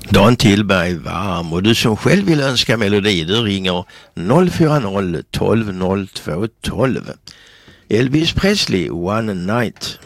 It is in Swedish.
Dan Tillberg varm, och du som själv vill önska melodi, du ringer 040 12 02 12. Elvis Presley, One Night.